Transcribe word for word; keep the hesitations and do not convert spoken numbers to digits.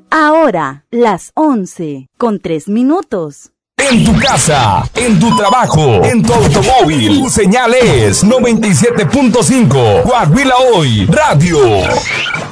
Ahora, las once, con tres minutos. En tu casa, en tu trabajo, en tu automóvil, tu señal es noventa y siete punto cinco. Coahuila Hoy Radio.